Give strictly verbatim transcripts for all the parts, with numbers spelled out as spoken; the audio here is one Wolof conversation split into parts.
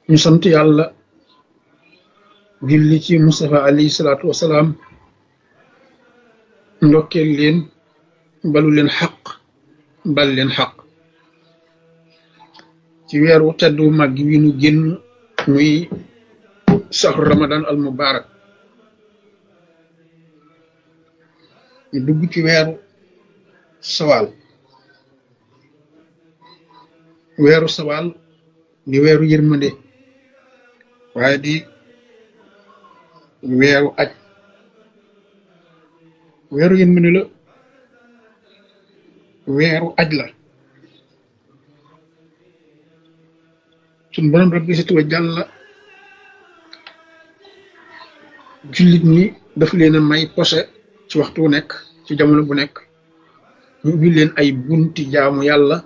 ñu sant yàlla julli ci Mustafa alayhi salaatu wasalaam ndokkeel leen balu leen xaq bal leen xaq ci weeru teddu mag wi nu génn muy saxru ramadan al mubarak ñu dugg ci weeru sawaal weeru sawaal di weeru yërmande waaye di weeru aj weeru yërmande la weeru aj la suñ borom rabbi si tuwa jàlla jullit ñi daf leen a may posé ci waxtu wu nekk ci jamono bu nekk ñu ubbi leen ay bunti jaamu yàlla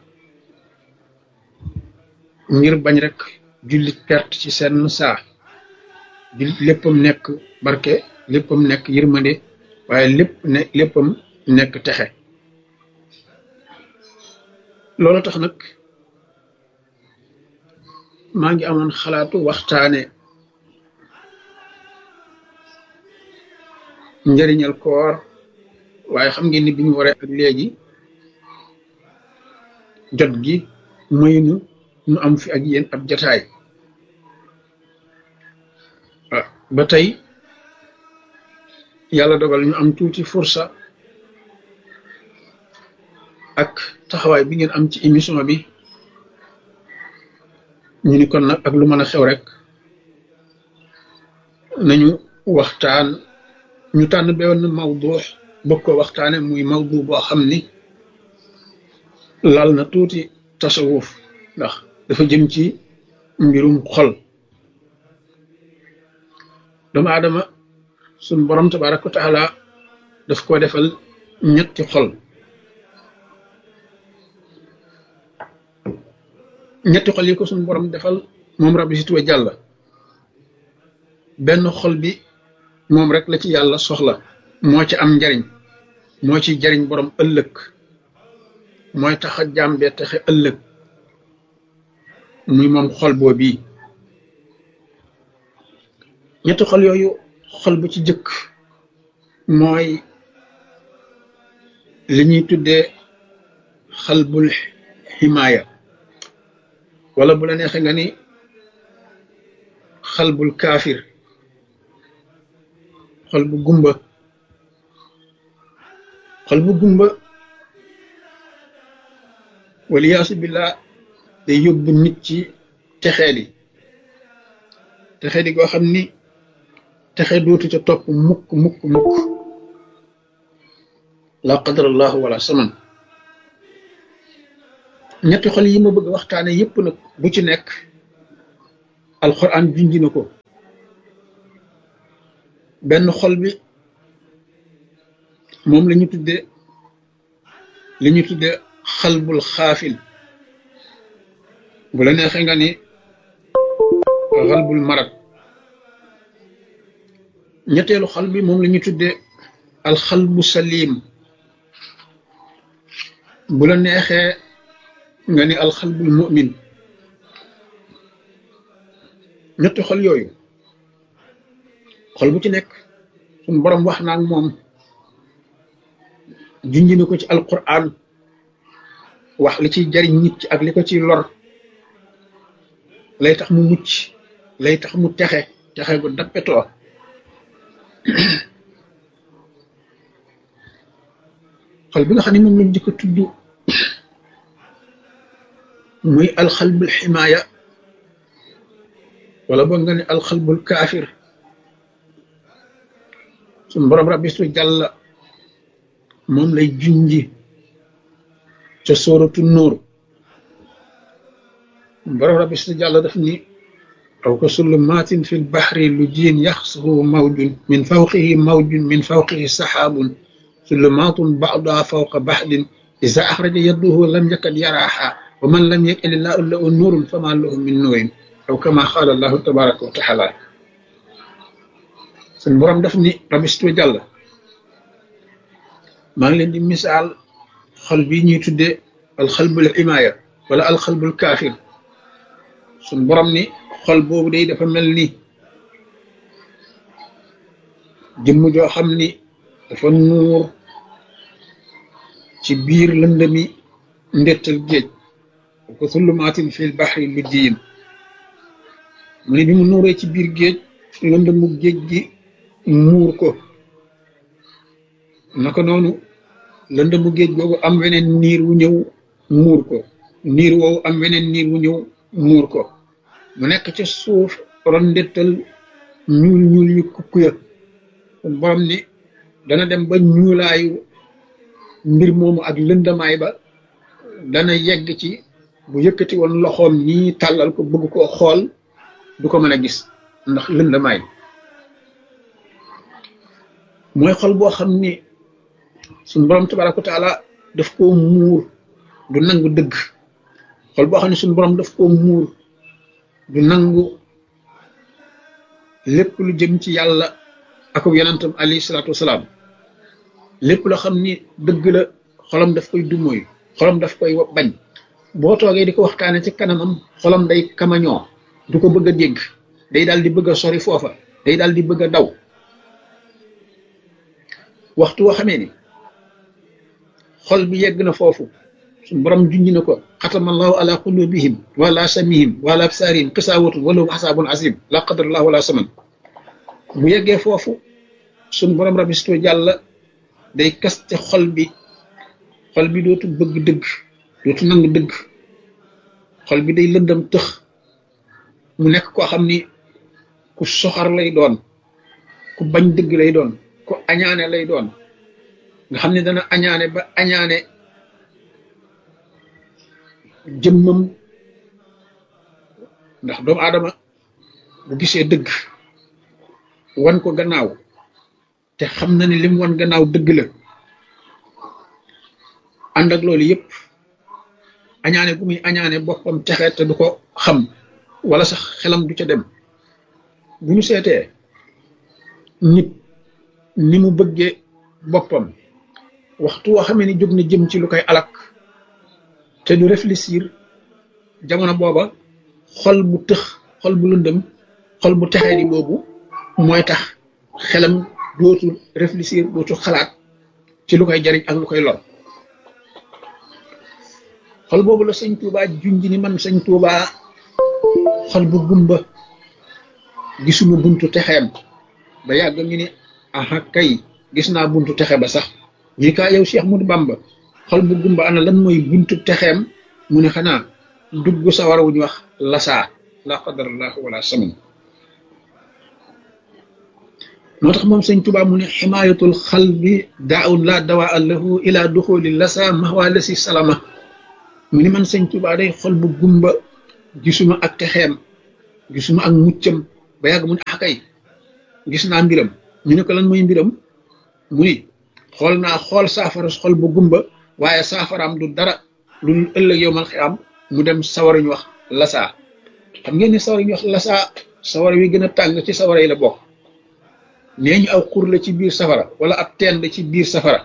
ngir bañ rek jullit perte ci seen saa jullit léppam nekk barke léppam nekk yërmande waaye lépp ne léppam nekk texe loolu tax nag maa ngi amoon xalaatu waxtaane njëriñal koor waaye xam ngeen ni bi ñu waree ak léegi jot gi maynu nu am fi ak yéen ab jataay ba tey yàlla dogal ñu am tuuti fursa ak taxawaay bi ngeen am ci émission bi ñu ni kon nag ak lu mën a xew rek nañu waxtaan ñu tànn benn mawdu bëgg ko waxtaane muy mawdu boo xam ni lal na tuuti tasawuf ndax dafa jëm ci mbirum xol doomu aadama suñ borom tabaraka wa taala daf ko defal ñetti xol ñetti xol yi ko suñ borom defal moom rabbi si tuwa jàlla benn xol bi moom rek la ci yàlla soxla moo ci am njariñ moo ci jariñ borom ëllëg mooy tax a jàmbee taxe ëllëg muy moom xol boo bii ñetti xol yooyu xol bu ci jëkk mooy li ñuy tuddee xalbul himaaya wala bu la neexee nga ni xalbul kaafir xol bu gumba xol bu gumba waliyaasu billah day yóbbu nit ci texeeli texeeli goo xam ni texe dootu ca topp mukk mukk mukk la qadarallahu wala saman ñetti xol yi ma bëgg waxtaane yépp nag bu ci nekk alquran junji na ko benn xol bi moom la ñu tudde li ñu tudde xalbul xaafil bu la neexee nga ni xalbul marad ñetteelu xol bi moom la ñu tudde alxalbu salim bu la neexee nga ni alxalbul mu'min ñetti xol yooyu xol bu ci nekk suñ borom wax naa ak moom junj na ko ci alquran wax li ciy jariñ nit ci ak li ko ciy lor lay tax mu mucc lay tax mu texe texe gu dappetoo xol bi nga xam ne moom lañ di ko tudd muy alxalbul ximaaya wala boog nga ne alxalbul kaafir suñ borom rabbi su jàlla moom lay junji ca sóoratu nuur borom rabbi su jàlla daf ni aw ka sulumaatin fi lbaxri lu jiin yaxsuhu mawjun min fawqihi mawjun min fawqihi saxaabun sulumaatun ba'duha fawqa baxdin iza axraja yadduhu lam yakad yaraaha wa man lam yakun illaahu lahu nuurun fama lahu min nuurin aw kama qaala allahu tabaraka wa taala suñ borom daf ni rabbi su jàlla maa ngi leen di misaal xol bii ñuy tuddee alxalbul imaaya wala alxalbul kaafir suñ borom ni xol boobu day dafa mel ni jëmm joo xam ni dafa nuur ci biir lëndëmi ndettal géej ko sullumaatin fil baxri lujjiyin mu ne bi mu nuuree ci biir géej lëndëmu géej gi muur ko naka noonu lëndëmu géej googu am weneen niir wu ñëw muur ko niir woowu am weneen niir wu ñëw muur ko mu nekk ca suuf ron ndettal ñuul ñuul yu kukkuya borom ni dana dem ba ñuulaayu mbir moomu ak lëndamaay ba dana yegg ci bu yëkkati woon loxoom nii tàllal ko bëgg koo xool du ko mën a gis ndax lëndamaay mooy xol boo xam ni suñu borom tabaraka wa taala daf koo muur du nangu dëgg xol boo xam ne suñu borom daf koo muur du nangu lépp lu jëm ci yàlla ak yonentam alayhi salaatu wasalaam lépp loo xam ni dëgg la xolam daf koy dumóoy xolam daf koy bañ boo toogee di ko waxtaane ci kanamam xolam day kamañoo du ko bëgg a dégg day daal di bëgg a sori foofa day daal di bëgg a daw waxtu woo xamee ni xol bi yegg na foofu suñu borom junj na ko xatamallahu ala qulubihim wala samihim wala absarihim xisaawatun wala hum asaabun asim la qadarallahu wala saman bu yeggee foofu suñu borom rabisto jàlla day kaste xol bi xol bi dootu bëgg dëgg dootu nangu dëgg xol bi day lëndam tëx mu nekk koo xam ni ku soxar lay doon ku bañ dëgg lay doon ku añaane lay doon nga xam ne dana añaane ba añaane jëmmam ndax doomu aadama bu gisee dëgg wan ko gannaaw te xam na ni lim wan gannaaw dëgg la ànd ak loolu yëpp añaane gu muy añaane boppam texe te du ko xam wala sax xelam du ca dem bu ñu seetee nit ni mu bëggee boppam waxtu woo xamee ni jóg na jëm ci lu koy alak te du réfléchir jamono booba xol bu tëx xol bu lëndëm xol bu texee di boobu mooy tax xelam dootul réfléchir dootul xalaat ci lu koy jariñ ak lu koy lor xol boobu la sëñ Tuubaa junj ni man sëñ Tuubaa xol bu gumba gisuma buntu texeem ba yàgg ñu ni aha kay gis naa buntu texe ba sax ñi kaa yow Cheikh Ahmadou Bamba xol bu gumba ana lan mooy buntu texeem mu ne xanaa dugg sawara wu ñu wax lasaa la qadarallahu wala saman moo tax moom sëñ Tuubaa mu ne ximaayatul xalbi daawun la dawaa lahu ila duxuli lasa mahwa lasi salama mu ni man sëñ Tuubaa day xol bu gumba gisuma ak texeem gisuma ak muccam ba yàgg mu ne ah kay gis naa mbiram ñu ne ko lan mooy mbiram mu ni xool naa xool saafara xol bu gumba waaye saafaraam du dara lu ëllëg yow man xiyaam mu dem sawara ñu wax lasaa xam ngeen ni sawara ñu wax lasaa sawara wi gën a tàng ci sawara yi la bokk nee ñu aw xur la ci biir safara wala ab teen la ci biir safara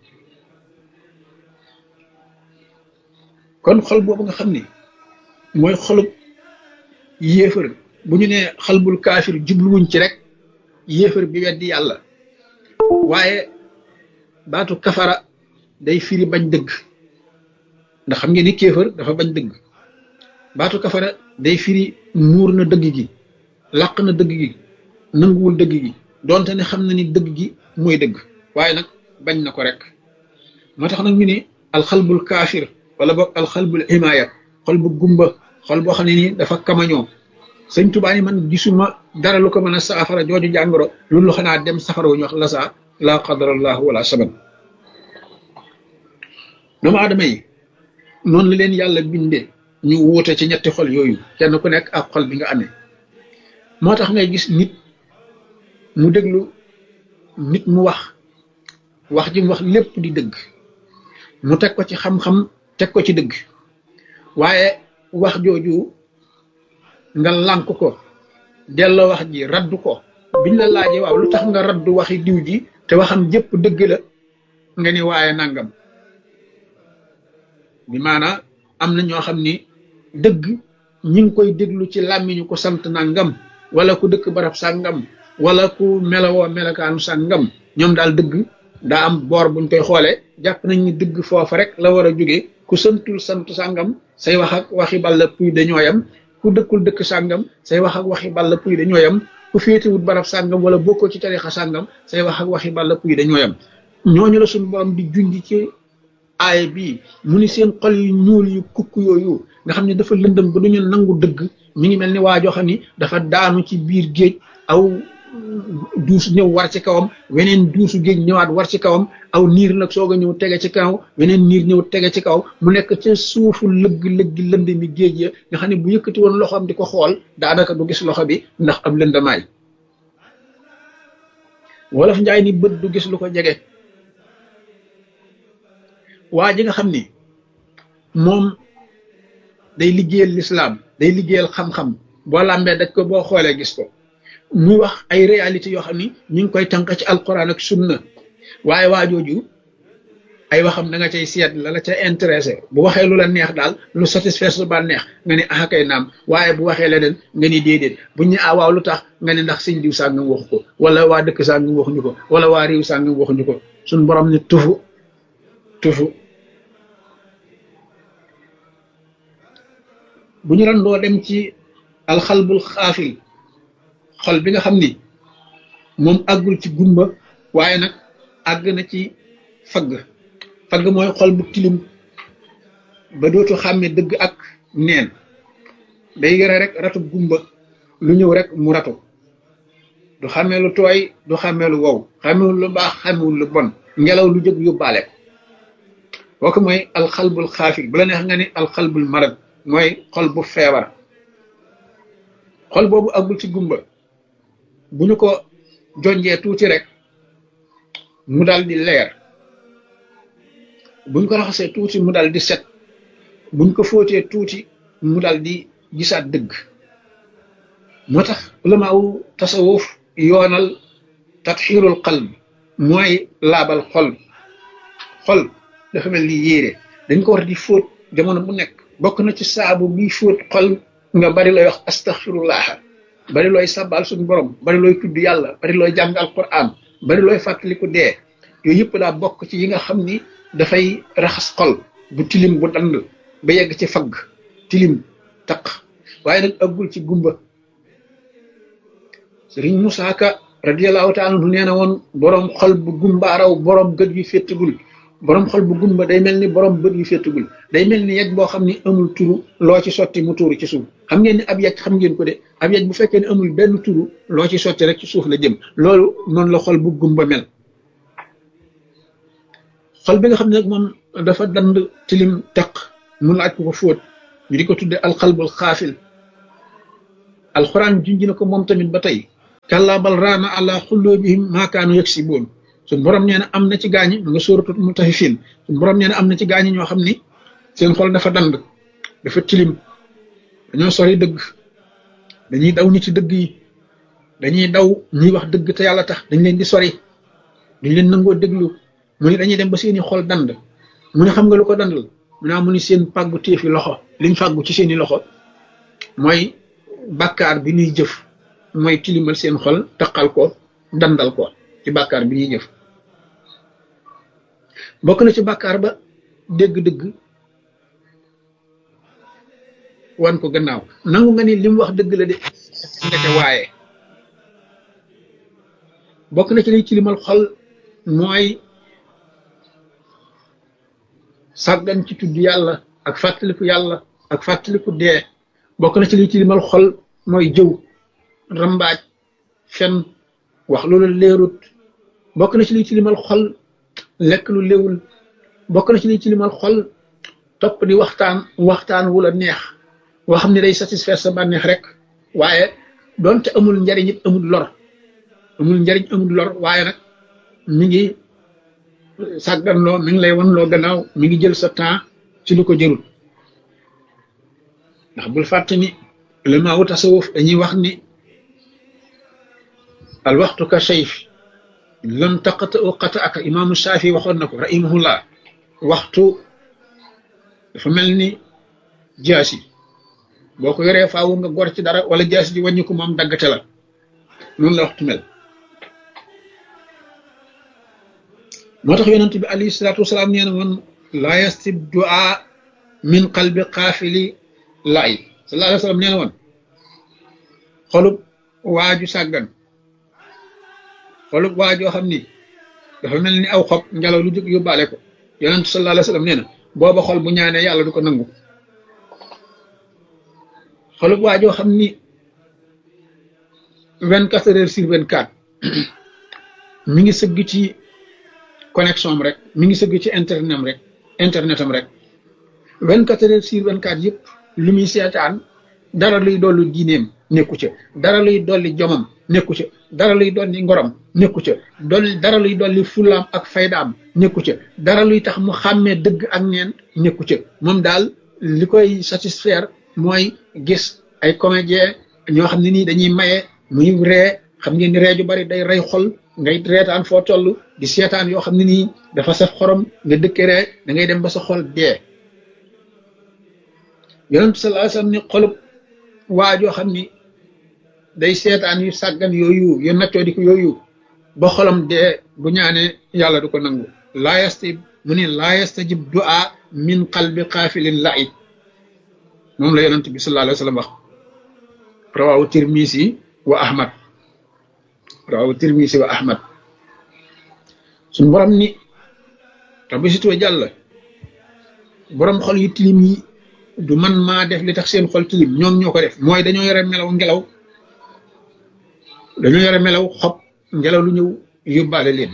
kon xol boobu nga xam ni mooy xolub yéefar bu ñu nee xalbul kaafir jubluwuñ ci rek yéefar bi weddi yàlla waaye baatu kafara day firi bañ dëgg ndax xam ngeen ni kéefar dafa bañ dëgg baatu kafara day firi muur na dëgg gi làq na dëgg gi nanguwul dëgg gi donte ne xam na ni dëgg gi mooy dëgg waaye nag bañ na ko rek moo tax nag ñu ne alxalbul kaafir wala boog alxalbul imaaya xol bu gumba xol boo xam ne nii dafa kamañoo sëñ Tuubaa ni man gisuma dara lu ko mën a saafara jooju jàngoro loolu xanaa dem safara wu ñu wax lasaa la qadarallahu wala saban doomu aadama yi noonu la leen yàlla bindee ñu wuute ci ñetti xol yooyu kenn ku nekk ak xol bi nga amee moo tax ngay gis nit mu déglu nit mu wax wax ji mu wax lépp di dëgg mu teg ko ci xam-xam teg ko ci dëgg waaye wax jooju nga lànk ko delloo wax ji raddu ko biñ la laajee waaw lu tax nga raddu waxi diw ji te waxam jëpp dëgg la nga ni waaye nangam bi maanaa am na ñoo xam ni dëgg ñi ngi koy déglu ci làmmiñu ko sant nangam wala ku dëkk barab sàngam wala ku melawoo melakaanu sàngam ñoom daal dëgg daa am boor buñ koy xoolee jàpp nañ ni dëgg foofa rek la war a jóge ku santul sant sàngam say wax ak waxi balla puy dañoo yam ku dëkkul dëkk sàngam say wax ak waxi balla puy dañoo yam ku féetewut barab sàngam wala bokkoo ci tarixa sàngam say wax ak waxi balla puy dañoo yam ñooñu la suñu borom di junj ci aaya bii mu ni seen xol yu ñuul yu kukk yooyu nga xam ne dafa lëndëm ba duñu nangu dëgg mi ngi mel ni waa joo xam ni dafa daanu ci biir géej aw duus ñëw war ci kawam weneen duusu géej ñëwaat war ci kawam aw niir nag soog a ñëw tege ci kaw weneen niir ñëw tege ci kaw mu nekk ca suufu lëgg-lëgg lënd mi géej ya nga xam ne bu yëkkati woon loxoom di ko xool daanaka du gis loxo bi ndax am lëndamaay wolof njaay ni bët du gis lu ko jege waa ji nga xam ni moom day liggéeyal lislaam day liggéeyal xam-xam boo làmbee daj ko boo xoolee gis ko muy wax ay réalité yoo xam ni ñu ngi koy tànk ci alquran ak sunna waaye waa jooju ay waxam da nga cay seet la la ca intéressé bu waxee lu la neex daal lu satisfaire su ba neex nga ni ah kay naam waaye bu waxee leneen nga ni déedéet bu ñu ah waaw lu tax nga ni ndax sëñ diw sàngam waxu ko wala waa dëkk sàngam waxuñu ko wala waa réew sàngam waxuñu ko suñ borom ni tufu tufu bu ñu randoo dem ci alxalbul xaafil xol bi nga xam ni moom àggul ci gumba waaye nag àgg na ci fagg fagg mooy xol bu tilim ba dootu xàmme dëgg ak neen day yore rek ratu gumba lu ñëw rek mu ratu du xàmmee lu tooy du xàmmee lu wow xàmmewul lu baax xàmmewul lu bon ngelaw lu jóg yóbbaale ko kooku mooy alxalbul xaafil bu la neex nga ni alxalbul marad mooy xol bu feebar xol boobu àggul ci gumba bu ñu ko jonjee tuuti rek mu dal di leer buñ ko raxasee tuuti mu dal di set buñ ko fóotee tuuti mu dal di gisaat dëgg moo tax ulama wu tasawuf yoonal tatxiirul qalb mooy laabal xol xol dafa mel ni yéere dañ ko war di fóot jamono bu nekk bokk na ci saabu bi fóot xol nga bari lay wax astaxfirullah bari looy sabal suñu borom bari looy tudd yàlla bari looy jàng alquran bari looy fàttaliku dee yooyu yëpp daa bokk ci yi nga xam ni dafay raxas xol bu tilim bu dand ba yegg ci fagg tilim taq waaye nag aggul ci gumba sëriñ Musaa Ka radiyallahu taala anhu nee na woon borom xol bu gumbaaraw borom gët yu féttagul borom xol bu gumba day mel ni borom bët yu féttagul day mel ni yegg boo xam ni amul turu loo ci sotti mu tuuru ci suuf xam ngeen ni ab yegg xam ngeen ko de ab yegg bu fekkee ne amul benn turu loo ci sotti rek ci suuf la jëm loolu noonu la xol bu gumba mel xol bi nga xam ne nag moom dafa dand tilim teq mu laaj ko ko fóot ñu di ko tudde alxalbul xaafil alxuraan junj na ko moom tamit ba tey kallaa bal raana ala xulloobihim maa kaanu yaksiboon suñ borom nee na am na ci gaañi mu nga sóoratul mutaffifin suñ borom nee na am na ci gaañi ñoo xam ni seen xol dafa dand dafa tilim dañoo sori dëgg dañuy daw nit ci dëgg yi dañuy daw ñuy wax dëgg te yàlla tax dañ leen di sori duñ leen nangoo déglu mu ni dañuy dem ba seeni xol dand mu ne xam nga lu ko dandal mu naa mu ni seen pàggu téefi loxo liñ fàggu ci seeni loxo mooy bàkkaar bi ñuy jëf mooy tilimal seen xol taqal ko dandal ko ci bàkkaar bi ñuy jëf bokk na ci bàkkaar ba dégg-dëgg wan ko gannaaw nangu nga ni li mu wax dëgg la de ndeke waaye bokk na ci liy tilimal xol mooy sàggan ci tudd yàlla ak fàttaliku yàlla ak fàttaliku dee bokk na ci liy tilimal xol mooy jëw rambaaj fen wax loolu leerut bokk na ci liy tilimal xol lekk lu léwul bokk na ci liy tilimal xol topp di waxtaan waxtaan wu la neex woo xam ne day satisfaire sa bànneex rek waaye doonte amul njariñ it amul lor amul njariñ amul lor waaye nag mi ngi sàgganloo mi ngi lay wanloo gannaaw mi ngi jël sa temps ci lu ko jërul ndax bul fàtte ni ulama wu tasawuf dañuy wax ni al waxtu ka sayf lam taqata u qata aka imaamu Shaafi waxoon na ko rahimahullah waxtu dafa mel ni jaasi boo ko yoree faawu nga gor ci dara wala jaas ji wàññi ko moom daggate la noonu la waxtu mel moo tax yonent bi alayhi salaatu wasalaam nee na woon laa yastib du'a min qalbi qaafili laay sallallahu alayhi wa sallam nee na woon xolub waaju sàggan xolub waajoo xam ni dafa mel ni aw xob ngelaw lu jóg yóbbaale ko yonent sallallahu alayhi wa sallam nee na booba xol bu ñaanee yàlla du ko nangu xolub waajoo xam ni vingt quatre heures sur vingt quatre mi ngi sëgg ci connexion am rek mi ngi sëgg ci internet am rek internet am rek vingt quatre heures sur vingt quatre yëpp lu muy seetaan dara luy dolli diineem nekku ca dara luy dolli jomam nekku ca dara luy dolli ngorom nekku ca dolli dara luy dolli fulaam ak faydaam nekku ca dara luy tax mu xàmmee dëgg ak neen nekku ca moom daal li koy satisfaire mooy gis ay comédien ñoo xam ne nii dañuy maye muy ree xam ngeen ni ree ju bari day rey xol ngay reetaan foo toll di seetaan yoo xam ne nii dafa saf xorom nga dëkke ree da ngay dem ba sa xol dee yonent sallallahu alayhi wasallam ni xolub waa joo xam ni day seetaan yu sàggan yooyu yu naccoo di ko yooyu ba xolam dee bu ñaanee yàlla du ko nangu laa yastajib mu ni laa yastajib du'a min qalbi qaafilin la'ib moom la yonent bi sallallahu alayhi wasallam wax rawahu tirmisi wa ahmad rawahu tirmisi wa ahmad suñu borom ni rabbi sitwa jàll borom xol yu tilim yi du man maa def li tax seen xol tilim ñoom ñoo ko def mooy dañoo yore melaw ngelaw dañoo yore melaw xob ngelaw lu ñëw yóbbaale leen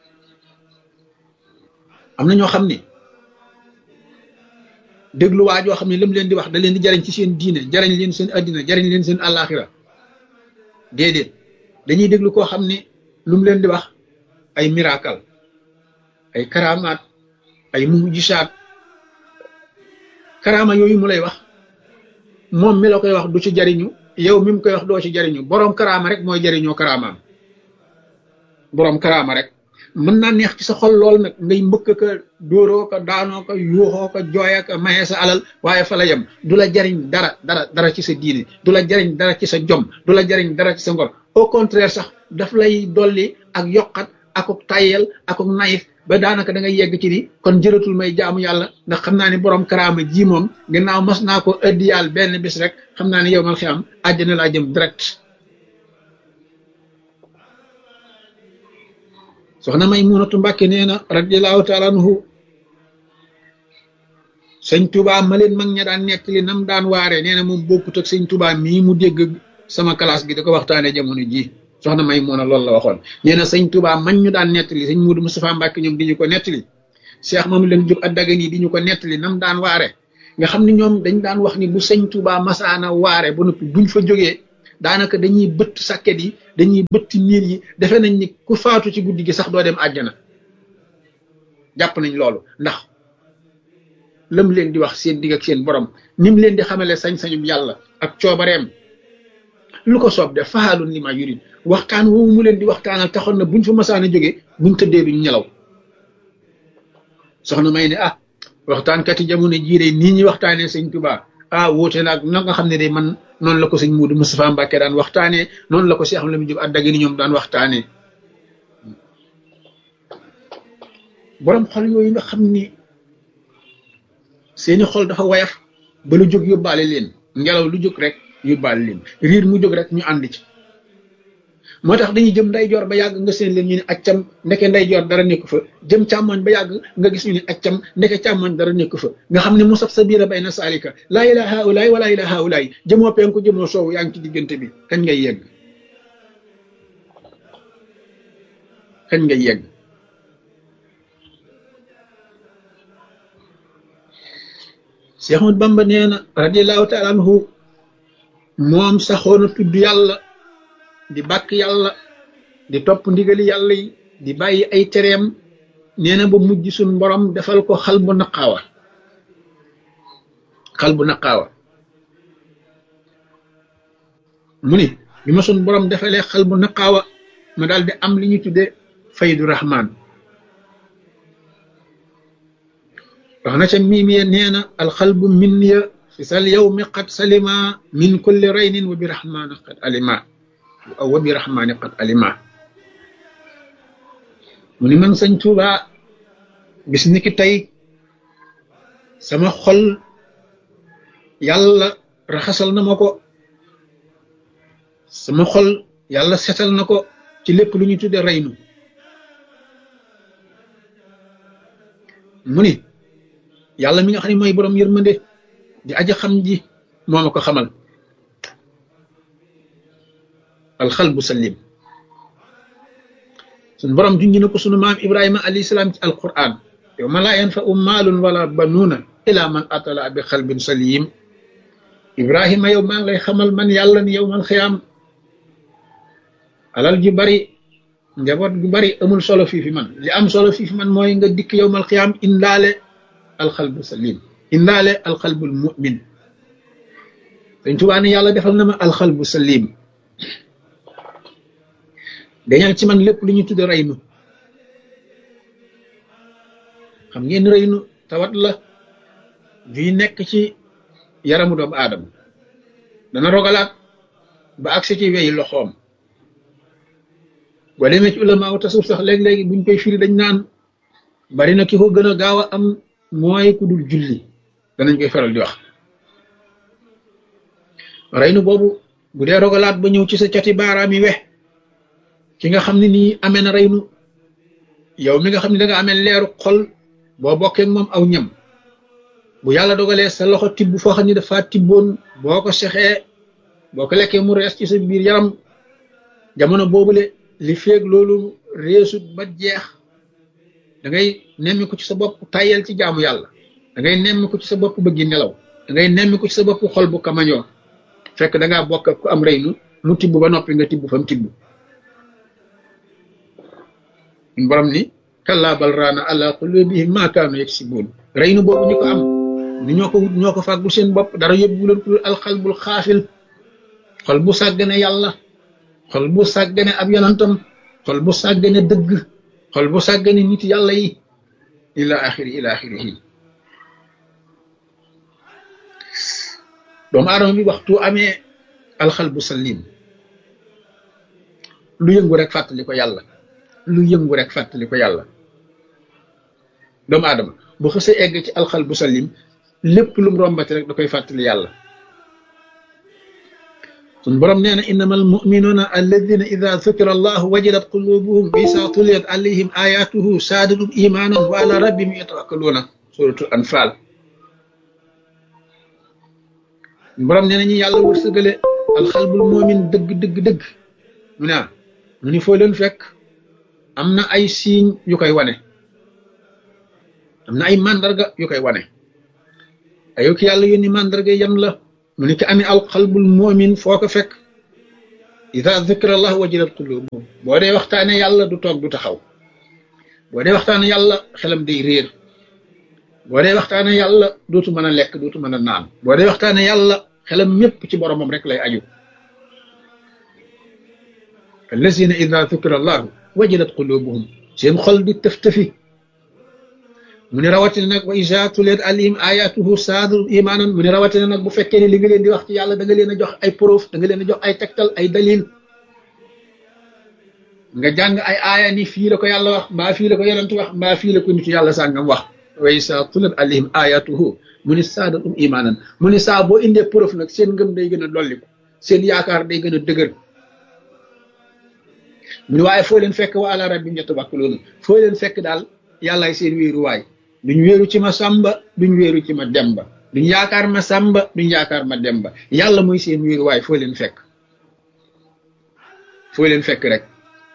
am na ñoo xam ne déglu waa joo xam ne lam leen di wax da leen di jariñ ci seen diine jariñ leen seen addina jariñ leen seen àllaaxira déedéet dañuy déglu koo xam ne lu mu leen di wax ay miracle ay karamaat ay mujisaat karaama yooyu mu lay wax moom mi la koy wax du ci jariñu yow mi mu koy wax doo ci jariñu boroom karaama rek mooy jariñoo karaamaam boroom karaama rek mën naa neex ci sa xol lool nag ngay mbëkk ka dóoroo ko daanoo ko yuuxoo ko jooya ko mayee sa alal waaye fa la yem du la jariñ dara dara dara ci sa diine du la jariñ dara ci sa jom du la jariñ dara ci sa ngor au contraire sax daf lay dolli ak yokkat akuk tayel akuk nayif ba daanaka da ngay yegg ci di kon jëratul may jaamu yàlla ndax xam naa ne borom karaama ji moom gannaaw mas naa ko ëddiyaal benn bis rek xam naa ne yow mal xiyaam àjjana laa jëm direct soxna Maymunatu Mbàkke nee na radiyallahu taala anhu sëñ Tuubaa ma leen mag ña daan nettali nam daan waare nee na moom bokkut ak sëñ Tuubaa mii mu dégg sama classe gi da ko waxtaane jamono ji soxna Maymuna loolu la waxoon nee na sëñ Tuubaa man ñu daan nettali sëñ Muudu Mustafaa Mbàkke ñoom di ñu ko nettali Cheikh moom leen jóg Ad-Dagani di ñu ko nettali nam daan waare nga xam ne ñoom dañ daan wax ni bu sëñ Tuubaa masaana waare ba noppi buñ fa jógee daanaka dañuy bëtt sàkket yi dañuy bëtt miir yi defe nañ ni ku faatu ci guddi gi sax doo dem àjjana jàpp nañ loolu ndax lam leen di wax seen digg ak seen borom nim leen di xamale sañ-sañum yàlla ak coobareem lu ko soob def fahaalun li ma yurid waxtaan woowu mu leen di waxtaanal taxoon na buñ fa masaana jógee buñ tëddee duñ ñelaw soxna may ne ah waxtaankat yi jamono jiire nii ñuy waxtaanee sëñ Tuubaa ah wóote naag na nga xam ne de man noonu la ko sëñ Muudu Mustafaa Mbàkke daan waxtaanee noonu la ko Cheikh Lamine Jóob Ad-Dagani ñoom daan waxtaanee borom xol yooyu nga xam ni seeni xol dafa wayaf ba lu jóg yóbbaale leen ngelaw lu jóg rek yóbbaale leen riir mu jóg rek ñu ànd ci moo tax dañuy jëm ndeyjoor ba yàgg nga seen leen ñu ne accam ndeke ndeyjoor dara nekku fa jëm càmmoñ ba yàgg nga gis ñu ne accam ndeke càmmoñ dara nekku fa nga xam ne musab sa biira bay na saalika laa ilaaha haulaay wala ilaaha haulaay jëmoo penku jëmoo soowu yaa ngi ci diggante bi kañ ngay yegg kañ ngay yegg Cheikh Ahmad Bamba nee na radiyallahu taala anhu moom saxoona tudd yàlla di bàkk yàlla di topp ndigali yàlla yi di bàyyi ay tereem nee na ba mujj suñ borom defal ko xal bu naqaawa xal bu naqaawa mu ni bi ma suñ borom defalee xal bu naqaawa ma daal di am li ñu tudde faydu rahman wax na ca miimiya nee na alxalbu min ya fi sal yawmi qad salima min kulli raynin wa bi rahmani qad alima aw wa bi rahmani qad alima mu ni man sëñ Tuuba bis ni ki tey sama xol yàlla raxasal na ma ko sama xol yàlla setal na ko ci lépp lu ñu tudde raynu mu ni yàlla mi nga xam ne mooy borom yërmande di aja xam ji moo ma ko xamal alxalbu salim suñu borom junj na ko sunu maam Ibrahima alayhi salaam ci alquran yawma laa yanfa'u maalun wala banuuna ila man atala bi xalbin salim Ibrahima yow maa ngi lay xamal man yàlla ni yow man xiyaam alal ju bari njaboot gu bari amul solo fii fi man li am solo fii fi man mooy nga dikk yow mal xiyaam indaale alxalbu salim indaale alxalbul mu'min dañ tubaa ne yàlla defal na ma alxalbu salim dañal ci man lépp lu ñu tudde raynu xam ngeen raynu tawat la juy nekk ci yaramu doomu aadama dana rogalaat ba agsi ci weyi loxoom boo demee ci ulama wa tasawuf sax léeg-léegi buñ koy firi dañ naan bari na ki ko gën a gaaw a am mooy ku dul julli danañ koy faral di wax raynu boobu bu dee rogalaat ba ñëw ci sa cati baaraam yi we ki nga xam ne nii amee na raynu yow mi nga xam ne da nga amee leeru xol boo bokkee moom aw ñam bu yàlla dogalee sa loxo tibb foo xam ne dafa tibboon boo ko sexee boo ko lekkee mu rees ci sa biir yaram jamono boobule li feeg loolu reesut ba jeex da ngay nemmi ko ci sa bopp tàyyel ci jaamu yàlla da ngay nemmi ko ci sa bopp bëggi nelaw da ngay nemmi ko ci sa bopp xol bu kamañoo fekk da ngaa bokk ak ku am raynu mu tibb ba noppi nga tibb fa mu tibb ñun borom ni kallaa bal raana ala qulubihim maa kaanu yaksibuun raynu boobu ñu ko am ni ñoo ko wut ñoo ko fàggul seen bopp dara yóbbu leen ku alxalbul xaafil xol bu sàggane yàlla xol bu sàggane ab yonantam xol bu sàggane dëgg xol bu sàggane nit yàlla yi ila axiri ila axirihi doomu aadama bi waxtu amee alxalbu salim lu yëngu rek fàttali ko yàlla lu yëngu rek fàttali ko yàlla doomu aadama bu xësee egg ci alxalbu salim lépp lu mu rombati rek da koy fàttali yàlla sun borom nee na innama almuminuuna alladina ida zukira allahu wajilat qulubuhum wa isa tuliyat alayhim ayatuhu saadatum imanan wa ala rabbihim yatawakkaluuna suratul anfal sun borom nee na ñi yàlla wërsëgale alxalbul moomin dëgg dëgg dëgg mu ne mu ni foo leen fekk am na ay signe yu koy wane am na ay mandarga yu koy wane ayo ki yàlla yónni mandarga yan la mu ni ki amee alxalbul moomin foo ko fekk ida zikra allah wajilat qulubuhum boo dee waxtaane yàlla du toog du taxaw boo dee waxtaane yàlla xelam day réer boo dee waxtaane yàlla dootu mën a lekk dootu mën a naan boo dee waxtaane yàlla xelam ñépp ci boromam rek lay aju allazina ida zikra allah wajilat qulubuhum seen xol di tëf tëfi mu ne rawatina nag wa iza tuliyat alayhim ayatuhu saadu imanan mu ne rawatina nag bu fekkee ne li nga leen di wax ci yàlla da nga leen a jox ay preuve da nga leen a jox ay tegtal ay dalil nga jàng ay aaya ni fii la ko yàlla wax mbaa fii la ko yonent wax mbaa fii la ko nitu yàlla sàngam wax wa iza tuliyat alayhim ayatuhu mu ne saadatum imanan mu ne saa boo indee preuve nag seen ngëm day gën a dolliku seen yaakaar day gën a dëgër mu ne waaye foo leen fekk wa ala rabbihim yatawakkaluun foo leen fekk daal yàllaay seen wéeruwaay duñ wéeru ci ma sàmba duñ wéeru ci ma demba duñ yaakaar ma sàmba duñ yaakaar ma demba yàlla mooy seen wéeruwaay foo leen fekk foo leen fekk rek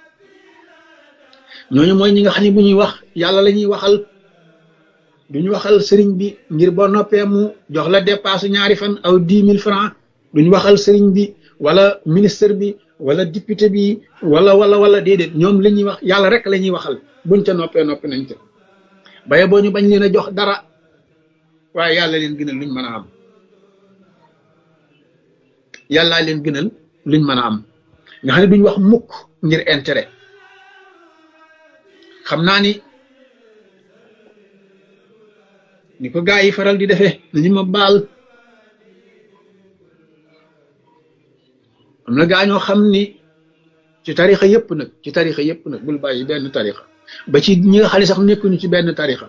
ñooñu mooy ñi nga xam ne bu ñuy wax yàlla la ñuy waxal duñu waxal sëriñ bi ngir boo noppee mu jox la dépasse ñaari fan aw dix mille francs duñu waxal sëriñ bi wala ministre bi wala député bi wala wala wala déedéet ñoom la ñuy wax yàlla rek la ñuy waxal buñ ca noppee noppi nañ ca baye boo ñu bañ leen a jox dara waaye yàlla leen gënal luñ mën a am yàllaa leen gënal luñ mën a am nga xam ne duñ wax mukk ngir intérêt xam naa ni ni ko gaa yi faral di defee nañu ma baal am na gaa ñoo xam ni ci tarixa yëpp nag ci tarixa yëpp nag bul bàyyi benn tarixa ba ci ñi nga xam ne sax nekkuñu ci benn tarixa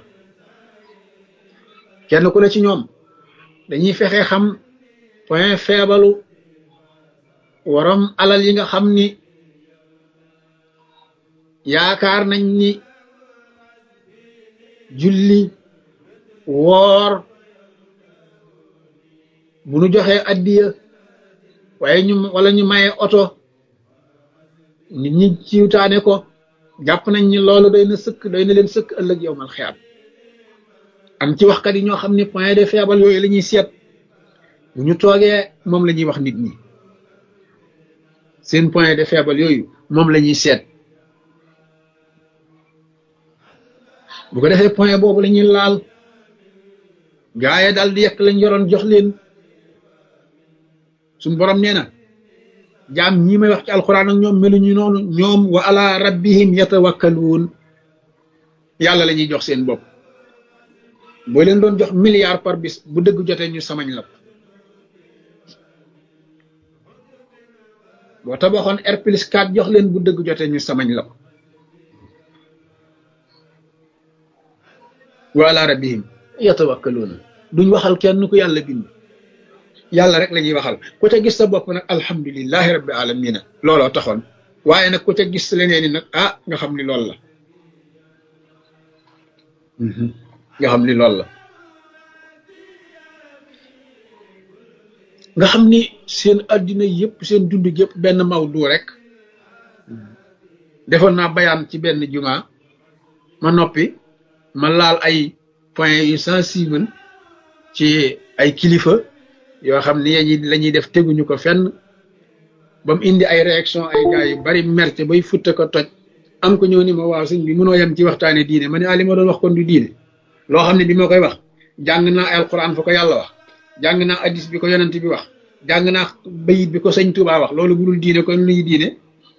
kenn ku ne ci ñoom dañuy fexe xam point faible waram alal yi nga xam ni yaakaar nañ ni julli woor bu nu joxee addiya waaye ñu wala ñu maye oto nit ñi ciwtaane ko jàpp nañ ni loolu doy na sëkk doy na leen sëkk ëllëg yow mal xiyaam am ci waxkat yi ñoo xam ne point de faible yooyu la ñuy seet bu ñu toogee moom la ñuy wax nit ñi seen point de faible yooyu moom la ñuy seet bu ko defee point boobu la ñuy laal gaaye daal di yekk lañ yoroon jox leen suñ borom nee na jaam ñi may wax ci alxuraan ak ñoom meluñu noonu ñoom wa ala rabbihim yatawakkaluun yàlla la ñuy jox seen bopp boo leen doon jox milliard par bis bu dëgg jotee ñu samañ la boo tabaxoon R plus quatre jox leen bu dëgg jotee ñu samañ la wa ala rabbihim yatawakkaluun duñ waxal kenn ku yàlla bind yàlla rek la ñuy waxal ku ca gis sa bopp nag alhamdulillahi rabbi alamina looloo taxoon waaye nag ku ca gis leneen ni nag ah nga xam ni loolu la nga xam ni loolu la nga xam ni seen addina yëpp seen dund yëpp benn mawdu rek defoon naa bayaan ci benn juma ma noppi ma laal ay point yu sensible ci ay kilifa yoo xam ni yeñi la ñuy def teguñu ko fenn ba mu indi ay réaction ay gars yu bari merte bay futte ko toj am ko ñëw ni ma waaw sëñ bi mënoo yem ci waxtaane diine ma ne ah li ma doon wax kon du diine loo xam ne bi ma koy wax jàng naa alquran fa ko yàlla wax jàng naa hadis bi ko yonent bi wax jàng naa bayit bi ko sëñ Tuubaa wax loolu bu dul diine kon luy diine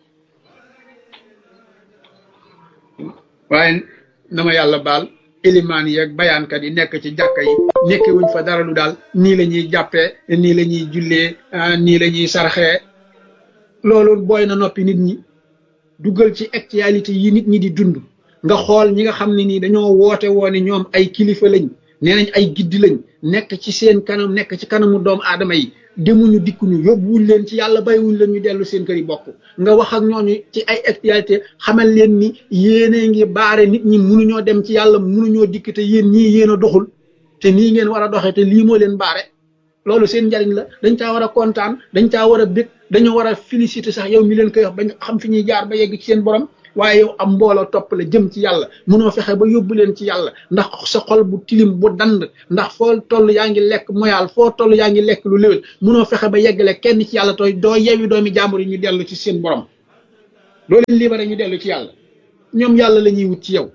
waaye na ma yàlla baal ilimaan yi ak bayaankat yi nekk ci jàkka yi nekke wuñ fa dara lu daal nii la ñuy jàppee nii la ñuy jullee nii la ñuy sarxee loolu booy na noppi nit ñi duggal ci actualité yi nit ñi di dund nga xool ñi nga xam ne nii dañoo woote woone ñoom ay kilifa lañ nee nañ ay giddi lañ nekk ci seen kanam nekk ci kanamu doomu aadama yi demuñu dikkuñu yóbbuwuñ leen ci yàlla bàyyiwuñ leen ñu dellu seen kër yi bokk nga wax ak ñooñu ci ay actualité xamal leen ni yéene ngi baare nit ñi mënuñoo dem ci yàlla mënuñoo dikk te yéen ñii yéen a doxul te nii ngeen war a doxee te lii moo leen baare loolu seen njariñ la dañ caa war a kontaan dañ caa war a bég dañoo war a féliciter sax yow mi leen koy wax ba xam fi ñuy jaar ba yegg ci seen borom waaye yow am mbooloo topp la jëm ci yàlla mënoo fexe ba yóbbu leen ci yàlla ndax sa xol bu tilim bu dand ndax foo toll yaa ngi lekk moyaal foo toll yaa ngi lekk lu léwél mënoo fexe ba yeggale kenn ci yàlla tooy doo yewi doomi jàmbur yi ñu dellu ci seen borom doo leen libéré ñu dellu ci yàlla ñoom yàlla la ñuy wut ci yow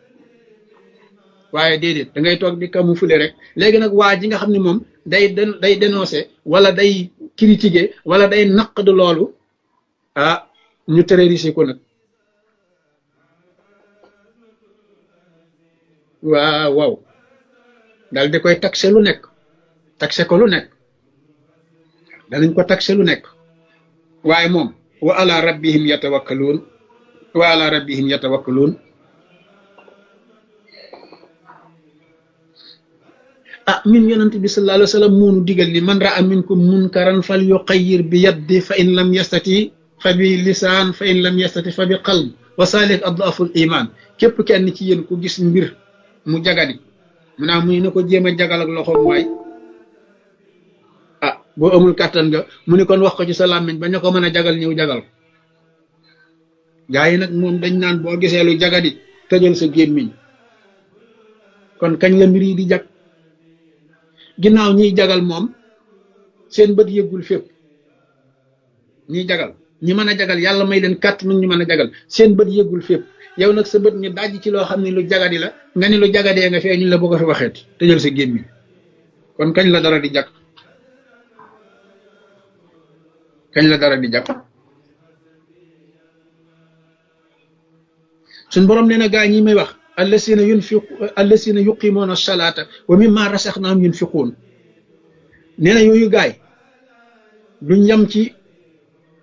waaye déedéet da ngay toog di camoufler rek léegi nag waa ji nga xam ne moom day day dénoncer wala day critiquer wala day naq de loolu ah ñu terroriser ko nag waaw waaw daal di koy taxe lu nekk taxe ko lu nekk danañ ko taxe lu nekk waaye moom wa ala rabbihim yatawakkaluun wa ala rabbihim yatawakkaluun ah min yonent bi sallallahu alayhi wa sallam moonu digal ni man ra'a minkum munkaran fal yuqayyir bi yaddi fa in lam yastati fa bi lisaan fa in lam yastati fa bi qalb wa salik adaful iman képp kenn ci yéen ku gis mbir mu jagadi mu naa muy na ko jéem a jagal ak loxoom waay ah boo amul kàttan nga mu ni kon wax ko ci sa làmmiñ ba ña ko mën a jagal ñëw jagal ko gaa yi nag moom dañ naan boo gisee lu jagadi tëjal sa gémmiñ kon kañ la mbir yi di jag ginnaaw ñiy jagal moom seen bët yëggul fépp ñiy jagal ñi mën a jagal yàlla may leen kàtt nu ñu mën a jagal seen bët yëggul fépp yow nag sa bët ñu dajj ci loo xam ne lu jagadi la nga ni lu jagadee nga fee ñu la bëgg a fi waxeet tëjal sa gémmiñ kon kañ la dara di jag kañ la dara di jag suñ borom nee na gaa ñi may wax allasina yunfiqu allasina yuqimoona salaata wa mimma rasaxnaam yunfiquun nee na yooyu gaay duñ yam ci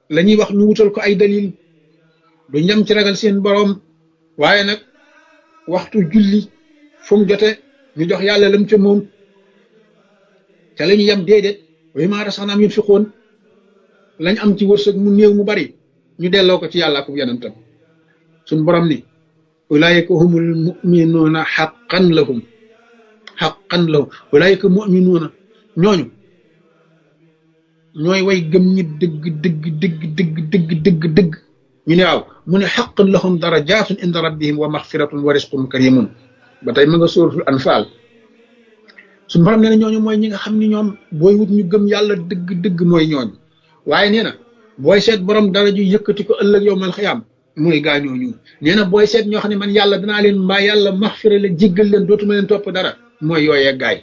la ñuy wax ñu wutal ko ay dalil du ñam ci ragal seen boroom waaye nag waxtu julli fu mu jote ñu jox yàlla lam ca moom ca la ñu yem déedéet wa mimmaa razaqnaahum yunfiquun lañ am ci wërsëg mu néew mu bari ñu delloo ko ci yàlla ak yonentam suñ borom ni ulaayika humul muminuuna xaqan lahum xaqan lahum ulaayika muminuuna ñooñu ñooy way gëm ñi dëgg dëgg dëgg dëgg dëgg dëgg dëgg ñu ne waaw mu ne xaqan lahum darajaatun inda rabbihim wa maxfiratun wa risqun karimun ba tey ma nga sóoratul anfaal suñu borom nee na ñooñu mooy ñi nga xam ni ñoom booy wut ñu gëm yàlla dëgg dëgg mooy ñooñu waaye nee na booy seet borom dara ju yëkkati ko ëllëg yowmal xiyaam mooy gaa ñooñu nee na booy seet ñoo xam ne man yàlla danaa leen mbaa yàlla maxfira leen jéggal leen dootuma leen topp dara mooy yooyee gaay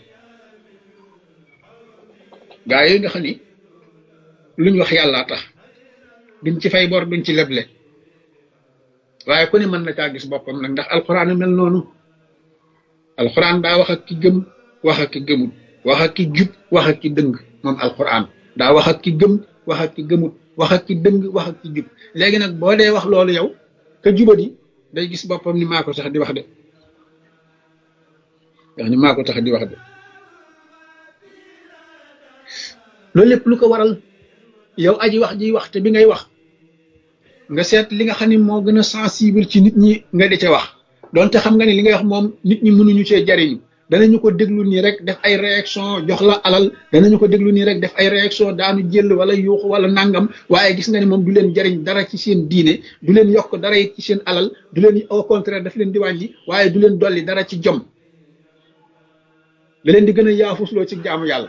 gaa yooyu nga xam ni luñ wax yàllaa tax duñ ci fay bor duñ ci leble waaye ku ne mën na caa gis boppam nag ndax alxuraan a mel noonu alxuraan daa wax ak ki gëm wax ak ki gëmut wax ak ki jub wax ak ki dëng moom alxuraan daa wax ak ki gëm wax ak ki gëmut wax ak ki dëng wax ak ki jub léegi nag boo dee wax loolu yow ka jubadi day gis boppam ni maa ko tax di wax de wax ni maa ko tax di wax de loolu lépp lu ko waral yow aji wax ji wax te bi ngay wax nga seet li nga xam ne moo gën a sensible ci nit ñi nga di ca wax donte xam nga ne li ngay wax moom nit ñi mënuñu cee jariñu danañu ko déglu nii rek def ay réaction jox la alal danañu ko déglu nii rek def ay réaction daanu jël wala yuuxu wala nangam waaye gis nga ne moom du leen jariñ dara ci seen diine du leen yokk dara ci seen alal du leen au contraire daf leen di wàññi waaye du leen dolli dara ci jom da leen di gën a yaafusloo ci jaamu yàlla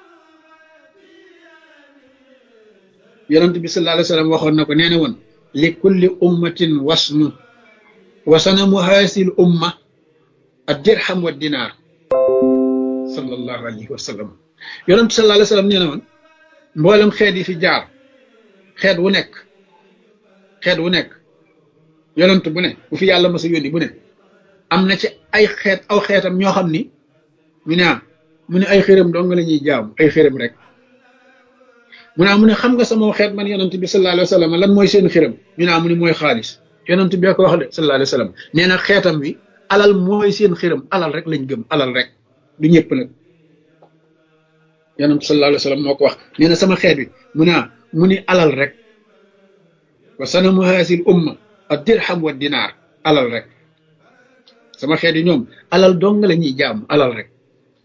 yonent bi sallallahu alayhi wa sallam waxoon na ko nee na woon li kulli ummatin wasnu wasanamu haasil umma ad dirham wa dinaar sallallahu alayhi wa sallam yonent sallallahu alayhi wa sallam nee na woon mboolem xeet yi fi jaar xeet wu nekk xeet wu nekk yonent bu ne bu fi yàlla masa yónni bu ne am na ci ay xeet aw xeetam ñoo xam ni mu ne ah mu ne ay xërëm dong la ñuy jaam ay xërëm rek mu ne mu ne xam nga sama xeet man yonent bi sallallahu alayhi wa sallam lan mooy seen xërëm ñu ne mu ne mooy xaalis yonent bi ko wax de sallallahu alayhi wa sallam nee na xeetam bi alal mooy seen xërëm alal rek lañ gëm alal rek du ñëpp nag yonent sallallahu alayhi wa sallam moo ko wax nee na sama xeet bi mu ne mu ni alal rek wa sanamu haasil umma ad dirham wa dinaar alal rek sama xeet yi ñoom alal dong la ñuy jaam alal rek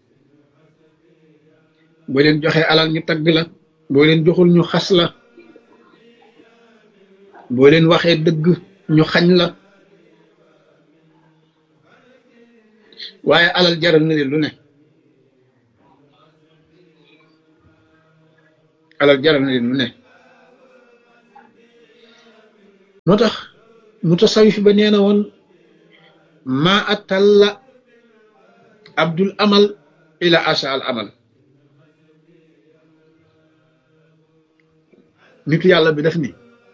boo leen joxee alal ñu tagg la boo leen joxul ñu xas la boo leen waxee dëgg ñu xañ la waaye alal jaral na leen lu ne alal jaral na leen lu ne moo tax mutasawif ba nee na woon ma atalla abdul amal ila asa al amal nitu yàlla bi def ni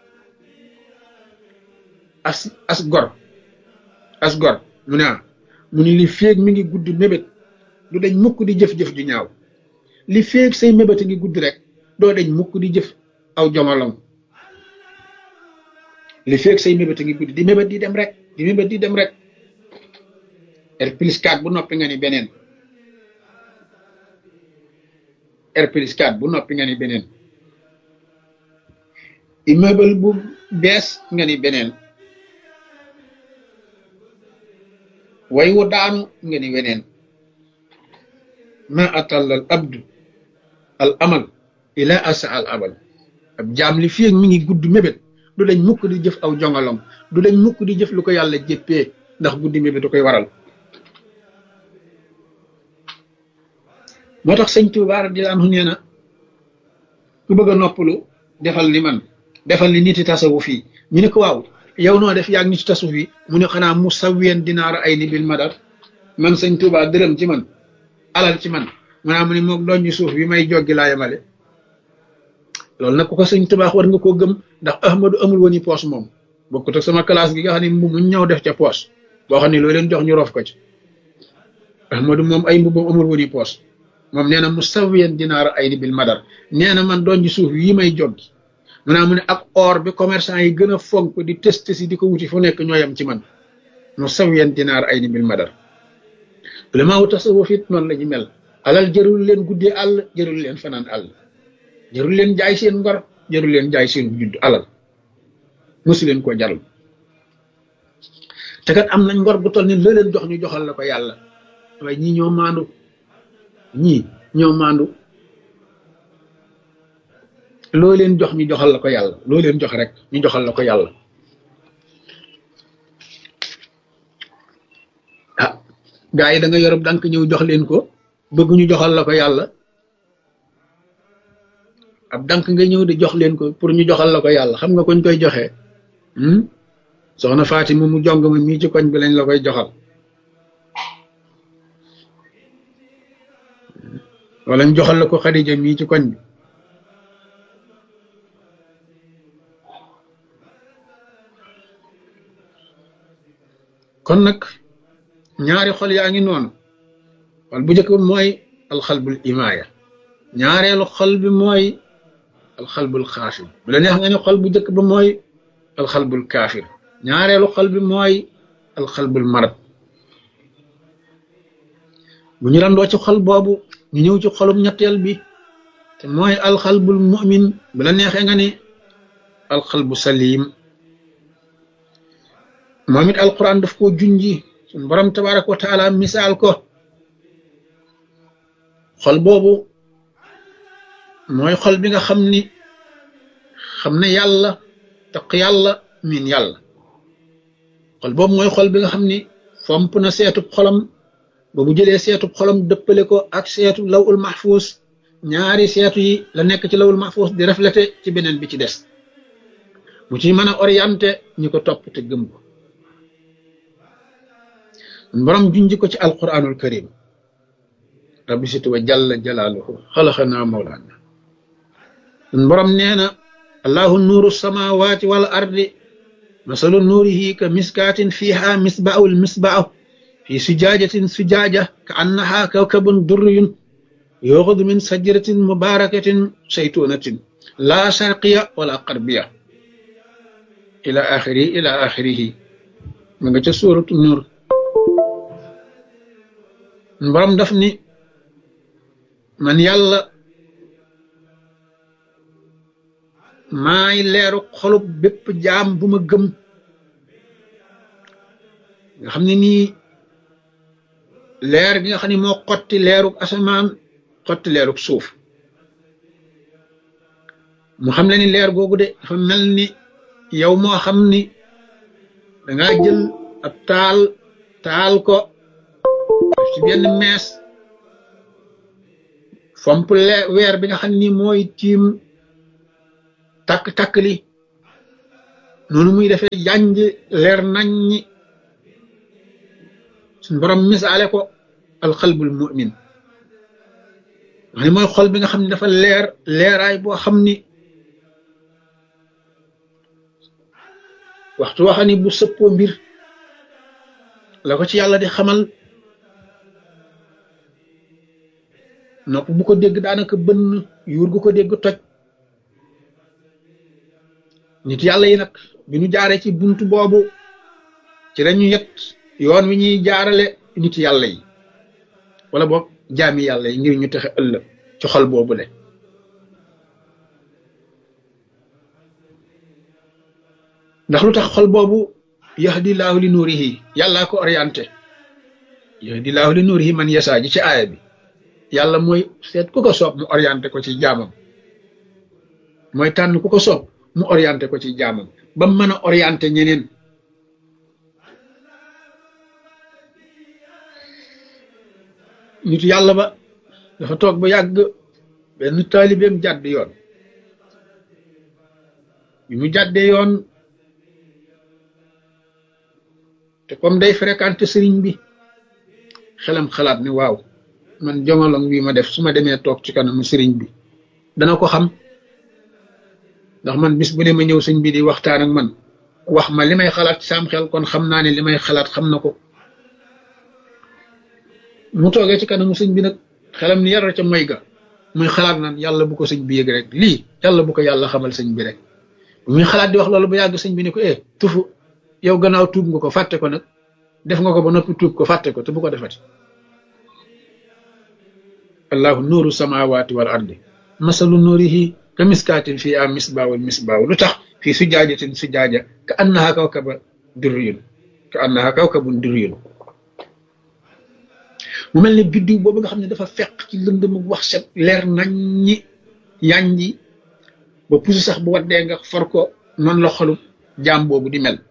as as gor as gor mu ne mu ni li féeg mi ngi gudd mébét du dañ mukk di jëf-jëf ju ñaaw li féeg say mébét a ngi gudd rek doo dañ mukk di jëf aw jomalom li féeg say mébét a ngi gudd di mébét di dem rek di mébét di dem rek R plus quatre bu noppi nga ni beneen R plus quatre bu noppi nga ni beneen immeuble bu bees nga ni beneen way wu daanu nga ni weneen ma atal al abdu al amal ila asa al abal ab jaam li fii mi ngi gudd mébét du dañ mukk di jëf aw jongalom du dañ mukk di jëf lu ko yàlla jéppee ndax guddi mébét du koy waral moo tax sëñ Tuubaa radiyallaahu anhu nee na ku bëgg a noppalu defal ni man defal ni niti tasawuf fii ñu ne ko waaw yow noo def yaag niti tasawuf yi mu ne xanaa mu sawiyen dinaara ay ni bil madar man sëñ Tuubaa dërëm ci man alal ci man maanaam mu ne moog doon ñu suuf bi may joggi laa yemale loolu nag ku ko sëñ Tuubaa war nga koo gëm ndax Ahmadu amul woon i poos moom bokkut ak sama classe gi nga xam ne mu ñëw def ca poos boo xam ne loolu leen jox ñu roof ko ci Ahmadu moom ay mbubbam amul woon i poos moom nee na mu sawiyen dinaara ay ni bil madar nee na man doon ci suuf yi may joggi mu naa mu ne ak or bi commerçant yi gën a fonk di test si di ko wuti fu nekk ñooyam ci man mu sawiyan dinaar ay ni bil madar ulama wu tasawuf it noonu la ñu mel alal jërul leen guddee àll jërul leen fanaan àll jërul leen jaay seen ngor jërul leen jaay seen judd alal mosu leen koo jaral te kat am nañ ngor bu toll ni la leen jox ñu joxal la ko yàlla waaye ñii ñoo maandu ñii ñoo maandu loo leen jox ñu joxal la ko yàlla loo leen jox rek ñu joxal la ko yàlla ah gaa yi da nga yorob dank ñëw jox leen ko bëgg ñu joxal la ko yàlla ab dank nga ñëw di jox leen ko pour ñu joxal la ko yàlla xam nga koñ koy joxee soxna Fatima mu jong ma mii ci koñ bi lañ la koy joxal wala ñu joxal la ko Xadija mii ci koñ bi kon nag ñaari xol yaa ngi noonu xol bu njëkk bi mooy alxalbul imaaya ñaareelu xol bi mooy alxalbul xaafir bu la neex nga ne xol bu njëkk ba mooy alxalbul kaafir ñaareelu xol bi mooy alxalbul marad bu ñu randoo ci xol boobu ñu ñëw ci xolum ñetteel bi te mooy alxalbul mu'min bu la neexee nga ne alxalbu salim moom it alquran daf koo junji suñu borom tabaraka wa taala misaal ko xol boobu mooy xol bi nga xam ni xam ne yàlla taq yàlla miin yàlla xol boobu mooy xol bi nga xam ni fomp na seetub xolam ba bu jëlee seetub xolam dëppale ko ak seetu lawul mahfuus ñaari seetu yi la nekk ci lawul mahfuus di reflété ci beneen bi ci des mu ci mën a orienté ñi ko topp te gëm ko borom junji ko ci alquranul karim rabbi situ wa jalla jalaaluhu xalaxanaa mawlaana borom nee na allahu nuuru samawati wal ardi masalu nuurihi ka miskaatin fiha misbaahu lmisbaahu fi sujaajatin sujaaja ka annaha kawkabun durriyun yuxadu min sajaratin mubarakatin saytunatin la sharqiya wala qarbiya ila axiri ila axirihi ma nga ca suuratu nuur borom daf ni man yàlla maay leeru xolub bépp jaam bu ma gëm nga xam ne nii leer gi nga xam ne moo xotti leerug asamaan xotti leerug suuf mu xam le ni leer googu de dafa mel ni yow moo xam ni dangaa jël ab taal taal ko ci benn mees fomp weer bi nga xam ni mooy tiim takk-takk li noonu muy defee yanj leer naññi suñ borom misaale ko alxalbul mu'min wax ni mooy xol bi nga xam ne dafa leer leeraay boo xam ni waxtu waxa ni bu sëppoo mbir la ko ci yàlla di xamal nopp bu ko dégg daanaka bënn yuur gu ko dégg toj nit yàlla yi nag bi ñu jaaree ci buntu boobu ci lañu yet yoon wi ñuy jaarale nit yàlla yi wala boog jaami yàlla yi ngir ñu texe ëllëg ci xol boobu le ndax lu tax xol boobu yahdi laahu li nuurihi yàllaa ko orienté yahdi laahu li nuurihi man yasaa ji ci aaya bi yàlla mooy seet ku ko soob mu orienté ko ci jaamam mooy tànn ku ko soob mu orienté ko ci jaamam ba mu mën a orienté ñeneen nitu yàlla ba dafa toog ba yàgg benn taalibeem jàdd yoon bi mu jàddee yoon te comme day fréquenté sëriñ bi xelam xalaat ni waaw man jomalong bi ma def su ma demee toog ci kanamu sëriñ bi dana ko xam ndax man bis bu ne ma ñëw sëñ bi di waxtaan ak man wax ma li may xalaat ci sam xel kon xam naa ne li may xalaat xam na ko mu toogee ci kanamu sëñ bi nag xelam ni yar ca moy ga muy xalaat naan yàlla bu ko sëñ bi yëg rek lii yàlla bu ko yàlla xamal sëñ bi rek muy xalaat di wax loolu ba yàgg sëñ bi ne ko eh tufu yow gannaaw tuub nga ko fàtte ko nag def nga ko ba noppi tuub ko fàtte ko te bu ko defati allahu nuuru samawati wal ardi masalu nuurihi ka miskaatin fii a misbaawul misbaaw lu tax fii sujaajatin sujaaja ka annaha kawkaba durriyun ka annaha kawkabun durriyun mu mel ne biddiw boobu nga xam ne dafa fekk ci lëndëm wax set leer nañ ñi yànji ba pusi sax bu waddee nga for ko noonu la xolub jaam boobu di mel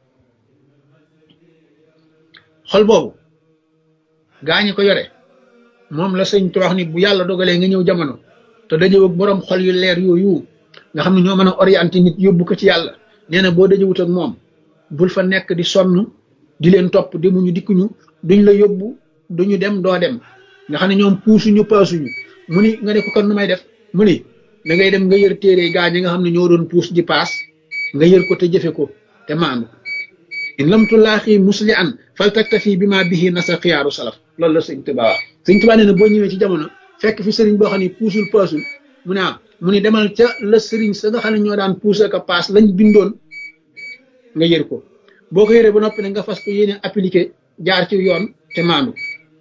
xol boobu gaañi ko yore moom la sëñ te wax ni bu yàlla dogalee nga ñëw jamono te dañëw ak borom xol yu leer yooyu nga xam ne ñoo mën a orienté nit yóbbu ko ci yàlla nee na boo dajewut ak moom bul fa nekk di sonn di leen topp demuñu dikkuñu duñ la yóbbu duñu dem doo dem nga xam ne ñoom puusuñu paasuñu mu ni nga ne ko kon nu may def mu ni da ngay dem nga yër téere gaa ñi nga xam ne ñoo doon puus di paas nga yër ko te jëfe ko te maandu in lam tulaaxi musli an fal taktafi bi ma bihi nasa xiyaaru salaf loolu la sëñ Tuubaa wax sëñ Tuubaa nee na boo ñëwee ci jamono fekk fi sëriñ boo xam ne puusul paasul mu ne ah mu ni demal ca la sëriñ sa nga xam ne ñoo daan puus ak a paas lañ bindoon nga yër ko boo ko yëree ba noppi ne nga fas ko yéene appliqué jaar ci yoon te maandu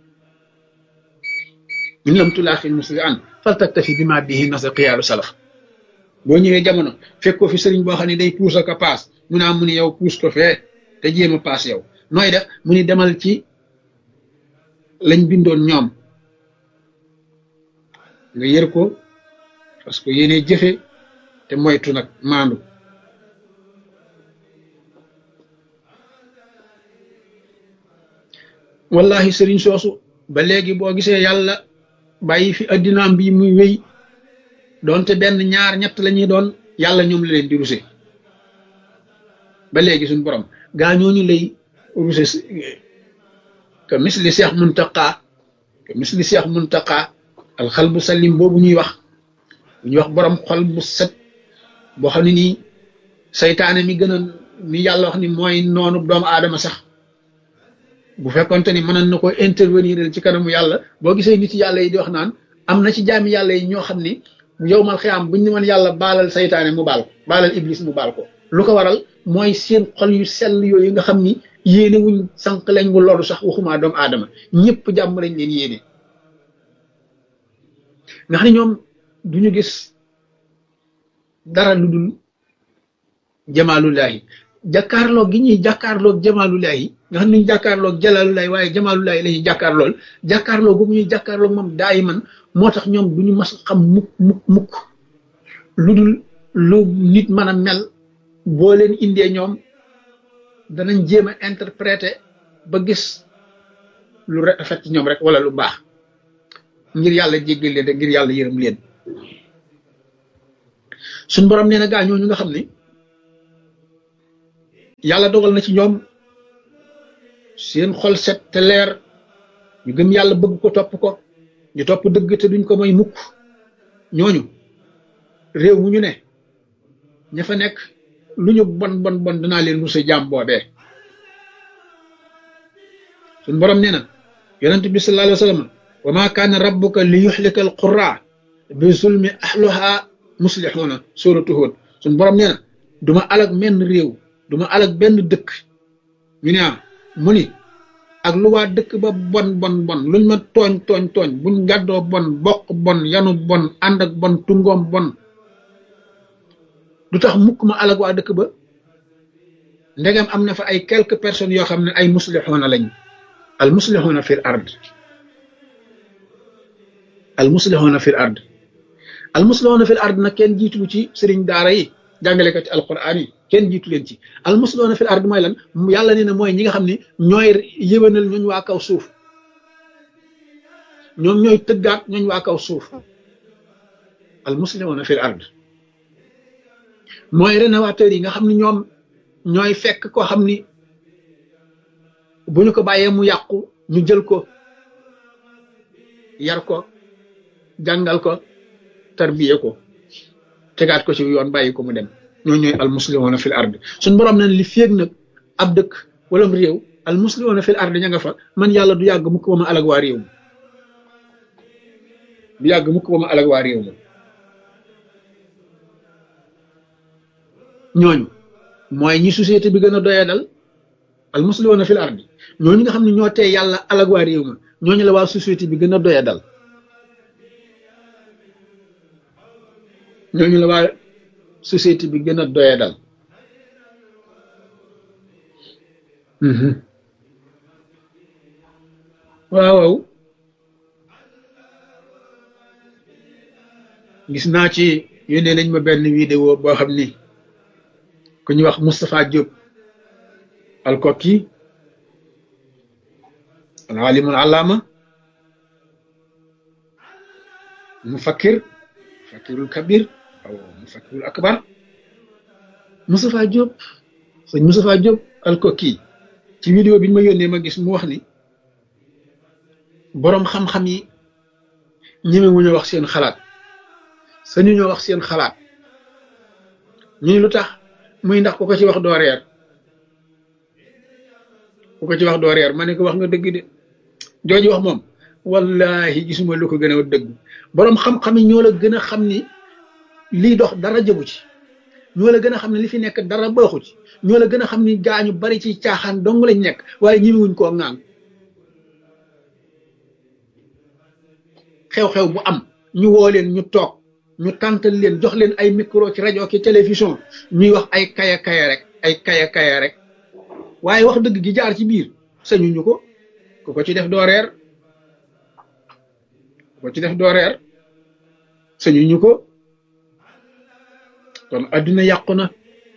in lam tulaaxi musli an fal taktafi bi ma bihi nasa xiyaaru salaf boo ñëwee jamono fekk ko fi sëriñ boo xam ne day puus ak a paas mu ne ah mu ni yow puus ko fee te jéem a paas yow nooy def mu ni demal ci lañ bindoon ñoom nga yër ko parce que yéene jëfe te moytu nag maandu wallahi sëriñ soosu ba léegi boo gisee yàlla bàyyi fi addinaam bi muy wéy doonte benn ñaar ñett la ñuy doon yàlla ñoom la leen di ruse ba léegi suñu borom gaa ñooñu lay ruse ka misli Seex Muntaqa ka misli Seex Muntaqa alxalbu salim boobu ñuy wax bu ñuy wax borom xol bu set boo xam ne nii saytaane mi gën a mi yàlla wax ni mooy noonu doomu aadama sax bu fekkonte ni mënoon na ko intervenir ci kanamu yàlla boo gisee nit yàlla yi di wax naan am na ci jaami yàlla yi ñoo xam ni yowmal xiyaam buñ ne woon yàlla baalal saytaane mu baal ko baalal iblis mu baal ko lu ko waral mooy seen xol yu sell yooyu nga xam ni yéene wuñ sànq lañ wu loolu sax waxumaa doomu aadama ñëpp jàmm lañ leen yéene nga xam ne ñoom duñu gis dara lu dul jamaalullahi jàkkaarloog gi ñuy jàkkaarloog jamaalullahi nga xam ne ñu jàkkaarloog jalaalullahi waaye jamaalullahi la ñuy jàkkaarlool jàkkaarloog boobu ñuy jàkkaarloog moom daay man moo tax ñoom duñu mas xam mukk mukk mukk lu dul lu nit mën a mel boo leen indee ñoom danañ jéem a interpréter ba gis lu rafet ci ñoom rek wala lu baax ngir yàlla jéggal leen ngir yàlla yërëm leen suñ borom nee na gaa ñooñu nga xam ne yàlla dogal na ci ñoom seen xol set te leer ñu gëm yàlla bëgg ko topp ko ñu topp dëgg te duñ ko mooy mukk ñooñu réew mu ñu ne ña fa nekk lu ñu bon bon bon danaa leen rusa jaam boobee suñ borom nee na yonent bi sallallahu alayhi wa sallam wa ma kaana rabbuka li yuhlika al qura bi zulmi ahluha muslihuna suratu Hud suñ borom nee na duma alag menn réew duma alag benn dëkk ñu ne ah mu ni ak lu waa dëkk ba bon bon bon luñ ma tooñ tooñ tooñ buñ gàddoo bon bokk bon yanu bon ànd ak bon tungoom bon du tax mukk ma alag waa dëkk ba ndegam am na fa ay quelques personnes yoo xam ne ay muslixuuna lañ al muslixuuna fil ard al muslixuuna fil ard al muslixuuna fil ard nag kenn jiitu ci sëriñ daara yi jàngalekat ci alquran yi kenn jiitu leen ci al muslixuuna fil ard mooy lan yàlla nee na mooy ñi nga xam ne ñooy yëwénal ñooñ waa kaw suuf ñoom ñooy tëggaat ñooñ waa kaw suuf al muslixuuna fil ard mooy rénovateurs yi nga xam ne ñoom ñooy fekk koo xam ni bu ñu ko bàyyee mu yàqu ñu jël ko yar ko jàngal ko tarbiye ko tegaat ko ci yoon bàyyi ko mu dem ñoo ñooy al muslimuna fil ard suñ borom nañ li féeg nag ab dëkk wala réew al muslimuna fil ard ña nga fa man yàlla du yàgg mukk ba ma alag waa réew ma du yàgg mukk ba ma alag waa réew ma ñooñu mooy ñi société bi gën a doyee dal al muslimuuna fil ardi ñooñu nga xam ne ñoo tee yàlla alag waa réew ma ñooñu la waa société bi gën a doyee dal ñooñu la waa société bi gën a doyee dal waaw waaw gis naa ci yónnee nañ ma benn vidéo boo xam ni ku ñuy wax Moustapha Diop alkoki al alimul allama mufakkir mufakkirul kabir aw mufakkirul akbar Moustapha Diop sëñ Moustapha Diop alkoki ci vidéo bi ñu ma yónnee ma gis mu wax ni boroom xam-xam yi ñemewuñu wax seen xalaat sañu ñoo wax seen xalaat ñu lu tax muy ndax ku ko ci wax doo reer ku ko ci wax doo reer ma ne ko wax nga dëgg de jooju wax moom wallahi gisuma lu ko gën a dëgg boroom xam-xam yi ñoo la gën a xam ni lii dox dara jëmu ci ñoo la gën a xam ne li fi nekk dara baaxu ci ñoo la gën a xam ni gaañu bari ci caaxaan dong lañ nekk waaye ñemewuñ koo ŋaan xew-xew bu am ñu woo leen ñu toog ñu tàntal leen jox leen ay micro ci rajo ki télévision ñuy wax ay kaya kaya rek ay kaya kaya rek waaye wax dëgg gi jaar ci biir sañuñu ko ku ko ci def doo reer ku ko ci def doo reer sañuñu ko kon adduna yàqu na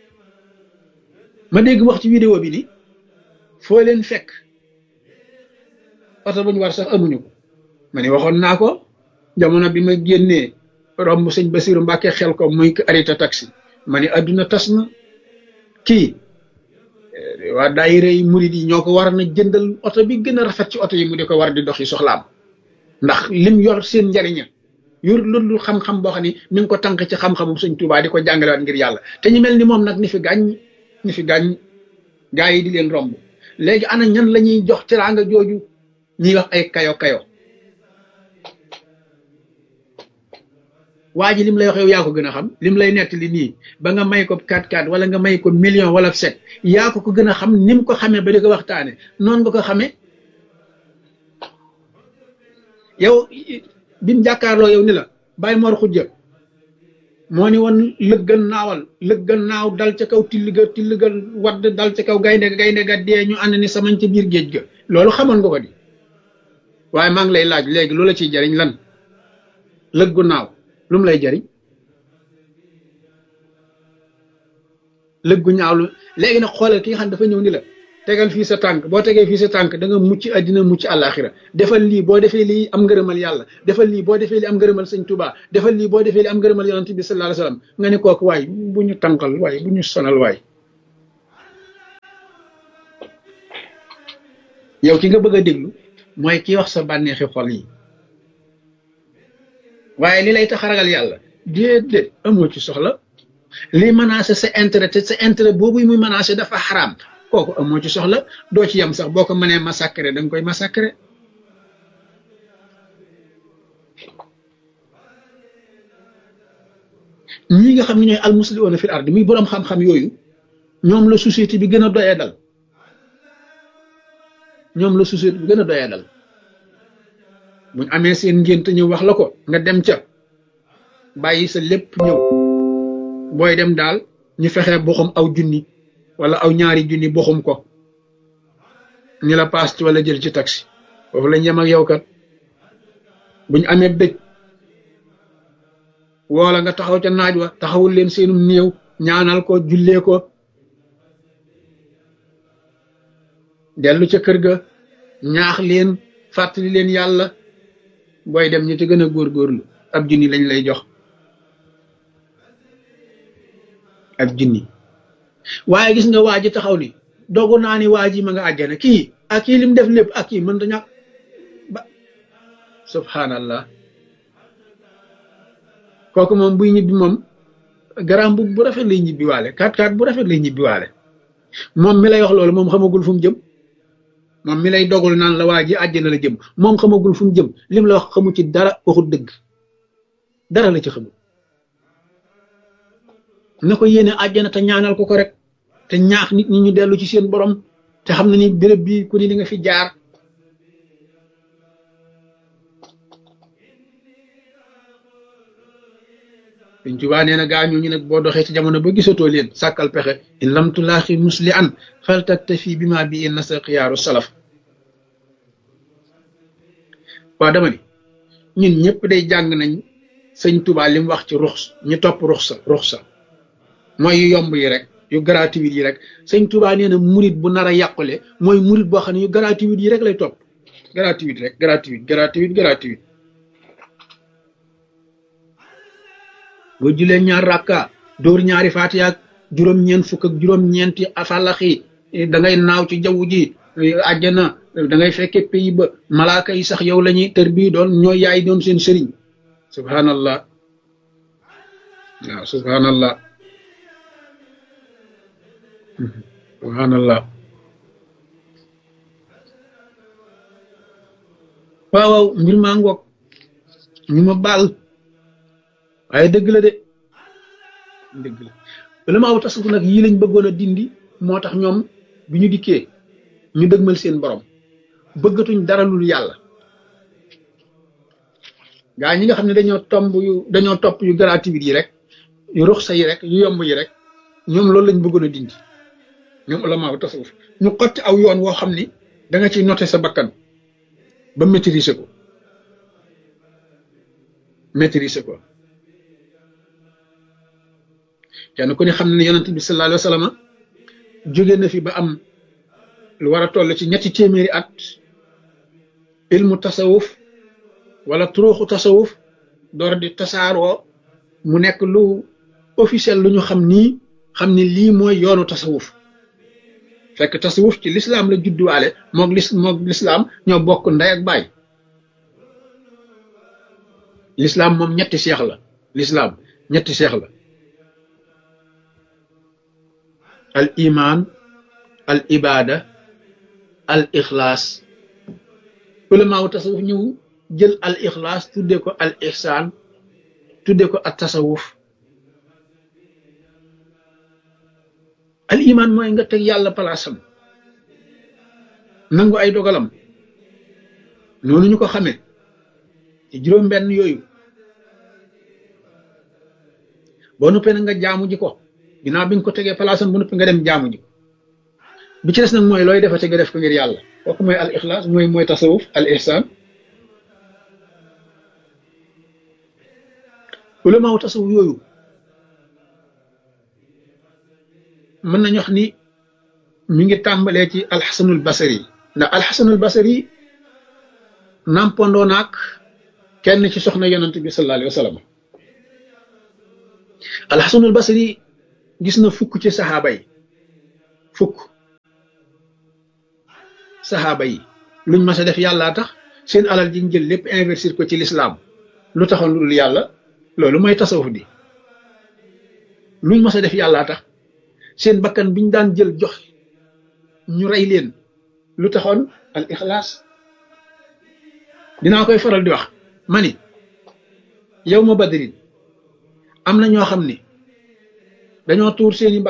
ma dégg wax ci vidéo bi ni foo leen fekk oto bu ñu war sax amuñu ko ma ni waxoon naa ko jamono bi ma génnee romb sëñ Basiru Mbàkke xel ko muy arrêté taxi ma ni adduna tas na kii waa daayira yi murid yi ñoo ko war na jëndal oto bi gën a rafet ci oto yi mu di ko war di doxi soxlaam ndax lim yor seen njariña yor loolu xam-xam boo xam ni mi ngi ko tànk ci xam-xamu sëñ Tuubaa di ko jàngalewaat ngir yàlla te ñu mel ni moom nag ni fi gàññ ni fi gàññ gaa yi di leen romb léegi ana ñan la ñuy jox teraanga jooju ñuy wax ay kayo kayo waa ji lim lay wax yow yaa ko gën a xam lim lay nettali nii ba nga may ko quatre quatre wala nga may ko million wala set yaa ko ko gën a xam ni mu ko xamee ba di ko waxtaane noonu nga ko xamee yow bi mu jàkkaarloo yow ni la Baye Mor Xujja moo ni woon lëggan naawal lëggan naaw dal ca kaw tilliga tilliga wadd dal ca kaw gaynde ga gaynde ga dee ñu ànd ni samañ ca biir géej ga loolu xamoon nga ko di waaye maa ngi lay laaj léegi lu la ciy jariñ lan lëggu naaw lu mu lay jariñ lëggu ñaaw lu léegi nag xoolal ki nga xam dafa ñëw ni la tegal fii sa tànk boo tegee fii sa tànk da nga mucc àddina mucc àllaaxira defal lii boo defee lii am ngërëmal yàlla defal lii boo defee lii am ngërëmal sëñ Tuubaa defal lii boo defee lii am ngërëmal yonent bi sallallahu alayhi wasallam nga ne kooku waay bu ñu tànkal waay bu ñu sonal waay yow ki nga bëgg a déglu mooy ki wax sa bànneexi xol yi waaye li lay tax a ragal yàlla déedéet amoo ci soxla li menacé sa intérêt te sa intérêt boobu muy menacé dafa xaraam kooku amoo ci soxla doo ci yem sax boo ko mënee massacrer da nga koy massacrer ñi nga xam ne ñooy almuslimuuna fil ardi muy boroom xam-xam yooyu ñoom la société bi gën a doyee dal ñoom la société bi gën a doyee dal buñ amee seen ngént ñëw wax la ko nga dem ca bàyyi sa lépp ñëw booy dem daal ñu fexe boxum aw junni wala aw ñaari junni boxum ko ñu la paas ci wala jël ci taxi foofu lañ yem ak yow kat buñ amee dëj woola nga taxaw ca naaj wa taxawul leen seenum néew ñaanal ko jullee ko dellu ca kër ga ñaax leen fàttali leen yàlla booy dem ñu ci gën a góorgóorlu ab junni lañ lay jox ab junni waaye gis nga waa ji taxaw ni dogu naa ni waa ji ma nga àjjana kii ak kii lim def lépp ak kii mën ta ñàkk ba subhanallah kooku moom buy ñibbi moom garam bu bu rafet lay ñibbi waale kat kat bu rafet lay ñibbi waale moom mi lay wax loolu moom xamagul fu mu jëm moom mi lay dogul naan la waa ji àjjana la jëm moom xamagul fu mu jëm lim la wax xamu ci dara waxul dëgg dara la ci xamul na ko yéene àjjana te ñaanal ko ko rek te ñaax nit ñi ñu dellu ci seen borom te xam na ni béréb bi ku ni di nga fi jaar. Sëñ Tuubaa nee na gaa ñooñu nag boo doxee ci jamono ba gisatoo leen sàkkal pexe in lam tulaaxi musli an faltaktafi bi ma bi in nasa xiyaaru salaf. waa dama ni ñun ñëpp day jàng nañ sëñ Tuubaa li mu wax ci rux ñu topp ruxsa ruxsa mooy yu yomb yi rek yu gratuit yi rek sëñ Tuubaa nee na murit bu nar a yàqule mooy murit boo xam ne yu gratuit yi rek lay topp gratuit rek gratuit gratuit gratuit boo julee ñaar rakka dóor ñaari faatiha ak juróom-ñeent fukk ak juróom-ñeenti afalaxi da ngay naaw ci jaww ji àjjana da ngay fekke pays ba malaaka yi sax yow la ñuy tër bii doon ñooy yaay doon seen sëriñ subhanallah waaw subhanallah subhanallah waaw waaw mbir maa ngoog ñu ma baal waaye dëgg la de dëgg la bala maa wut tasawuf nag yii lañ bëggoon a dindi moo tax ñoom bi ñu dikkee ñu dëgmal seen borom bëggatuñ dara lul yàlla gaa ñi nga xam ne dañoo tomb yu dañoo topp yu gratuit yi rek yu ruxsa yi rek yu yomb yi rek ñoom loolu lañ bëggoon a dindi ñoom ulama wu tasawuf ñu xotti aw yoon woo xam ni da nga ciy noter sa bakkan ba maîtriser ko maîtriser ko kenn ku ne xam ne yonent bi sallallahu alayhi wa sallam jóge na fi ba am lu war a toll ci ñetti téeméeri at ilmu tasawuf wala turuuxu tasawuf door di tasaaroo mu nekk lu officiel lu ñu xam nii xam ni lii mooy yoonu tasawuf fekk tasawuf ci lislaam la judduwaale moog lis moog lislaam ñoo bokk ndey ak baay lislaam moom ñetti seex la lislaam ñetti seex la al iman al ibada al ixlaas ulama wu tasawuf ñëw jël al ixlaas tudde ko al ihsaan tudde ko at tasawuf al iman mooy nga teg yàlla palaasam nangu ay dogalam noonu ñu ko xamee ci juróom benn yooyu boo nuppee nag nga jaamu ji ko ginnaaw bi nga ko tegee palaasam bu nuppi nga dem jaamu ji bi ci des nag mooy looy defate nga def ko ngir yàlla kooku mooy al ixlaas mooy mooy tasawuf al ihsaan ulamaaw tasawuf yooyu mën nañu wax ni mi ngi tàmbalee ci alxasanul basari ndax alxasanul basari nampandoo naak kenn ci soxna yonent bi sallallahu alayhi wa sallam alxasanul basari gis na fukk ci saxaaba yi fukk saxaaba yi luñ mas a def yàllaa tax seen alal ji ñu jël lépp investir ko ci lislaam lu taxoon lu dul yàlla loolu mooy tasawuf di luñ mas a def yàllaa tax seen bakkan biñ daan jël jox ñu rey leen lu taxoon al ixlaas dinaa koy faral di wax ma ni yow ma badrin am na ñoo xam ni dañoo tuur seeni